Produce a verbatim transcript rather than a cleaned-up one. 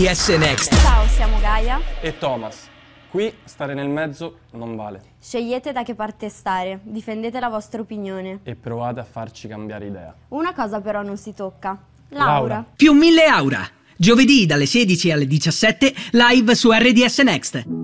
R D S Next. Ciao, siamo Gaia e Thomas. Qui stare nel mezzo non vale. Scegliete da che parte stare, difendete la vostra opinione. E provate a farci cambiare idea. Una cosa però non si tocca. Laura. Laura. Più mille Aura. Giovedì dalle sedici alle diciassette live su R D S Next.